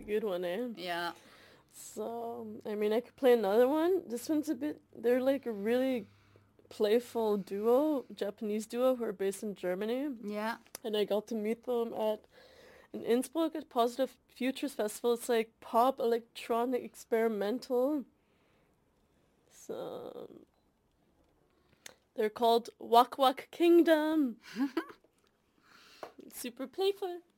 good one, eh? Yeah. So, I mean, I could play another one. This one's they're like a really playful duo, Japanese duo who are based in Germany. Yeah. And I got to meet them in Innsbruck at Positive Futures Festival. It's like pop, electronic, experimental. So, they're called Wak Wak Kingdom. Super playful.